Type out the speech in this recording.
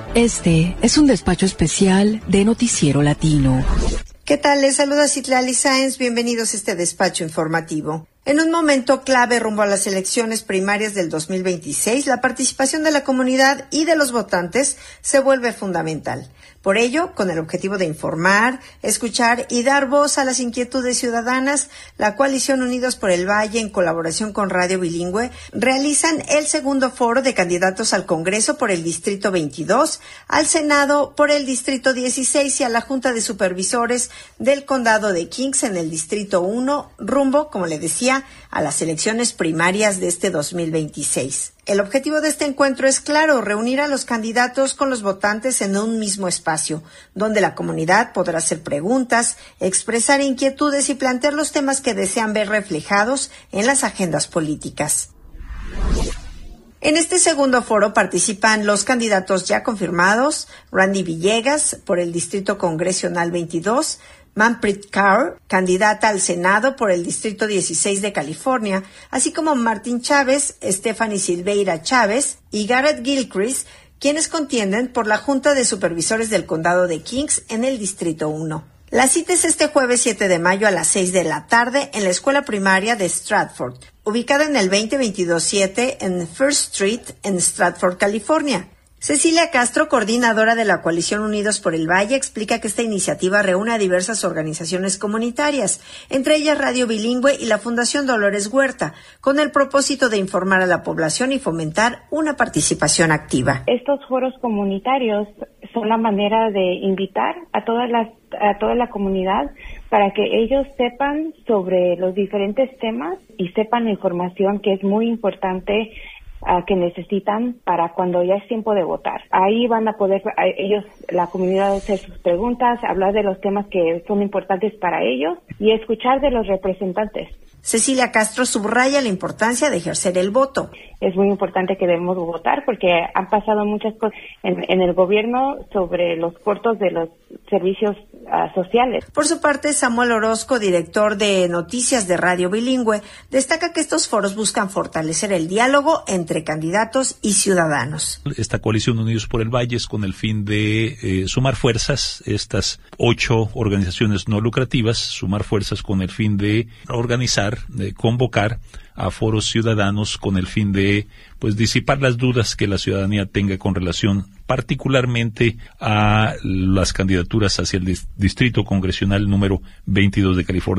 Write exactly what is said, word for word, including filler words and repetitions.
Este es un despacho especial de Noticiero Latino. ¿Qué tal? Les saluda Citlali Sáenz. Bienvenidos a este despacho informativo. En un momento clave rumbo a las elecciones primarias del dos mil veintiséis, la participación de la comunidad y de los votantes se vuelve fundamental. Por ello, con el objetivo de informar, escuchar y dar voz a las inquietudes ciudadanas, la Coalición Unidos por el Valle, en colaboración con Radio Bilingüe, realizan el segundo foro de candidatos al Congreso por el Distrito veintidós, al Senado por el Distrito dieciséis y a la Junta de Supervisores del Condado de Kings en el Distrito uno, rumbo, como le decía, a las elecciones primarias de este dos mil veintiséis. El objetivo de este encuentro es claro, reunir a los candidatos con los votantes en un mismo espacio, donde la comunidad podrá hacer preguntas, expresar inquietudes y plantear los temas que desean ver reflejados en las agendas políticas. En este segundo foro participan los candidatos ya confirmados: Randy Villegas, por el Distrito Congresional veintidós, Manpreet Kaur, candidata al Senado por el Distrito dieciséis de California, así como Martín Chávez, Stephanie Silveira Chávez y Garrett Gilchrist, quienes contienden por la Junta de Supervisores del Condado de Kings en el Distrito uno. La cita es este jueves siete de mayo a las seis de la tarde en la escuela primaria de Stratford, ubicada en el veinte veintidós siete en First Street en Stratford, California. Cecilia Castro, coordinadora de la Coalición Unidos por el Valle, explica que esta iniciativa reúne a diversas organizaciones comunitarias, entre ellas Radio Bilingüe y la Fundación Dolores Huerta, con el propósito de informar a la población y fomentar una participación activa. Estos foros comunitarios son la manera de invitar a todas las, a toda la comunidad para que ellos sepan sobre los diferentes temas y sepan la información que es muy importante Uh, que necesitan para cuando ya es tiempo de votar. Ahí van a poder a ellos, la comunidad, hacer sus preguntas, hablar de los temas que son importantes para ellos y escuchar de los representantes. Cecilia Castro subraya la importancia de ejercer el voto. Es muy importante que debemos votar porque han pasado muchas cosas en, en el gobierno sobre los cortos de los servicios uh, sociales. Por su parte, Samuel Orozco, director de Noticias de Radio Bilingüe, destaca que estos foros buscan fortalecer el diálogo entre candidatos y ciudadanos. Esta Coalición Unidos por el Valle es con el fin de eh, sumar fuerzas, estas ocho organizaciones no lucrativas, sumar fuerzas con el fin de organizar, de convocar a foros ciudadanos con el fin de pues disipar las dudas que la ciudadanía tenga con relación particularmente a las candidaturas hacia el distrito congresional número veintidós de California.